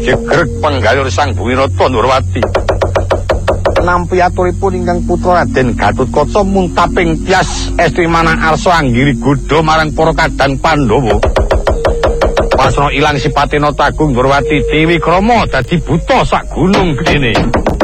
jegreg penggayur Sang Bumirata Ndrawati. Nampi aturipun ingkang putra Raden Gatotkaca muntaping tias estri manah arsa anggiri godha marang para kadang Pandhawa. Pasra ilang sipatena Tagung Ndrawati Dewi Krama dadi buta sak gunung gedene.